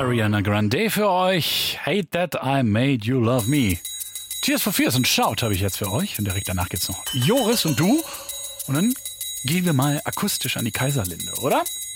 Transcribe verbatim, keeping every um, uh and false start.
Ariana Grande für euch. Hate That I Made You Love Me. Tears for Fears und Shout habe ich jetzt für euch. Und direkt danach geht's noch Joris und du. Und dann gehen wir mal akustisch an die Kaiserlinde, oder?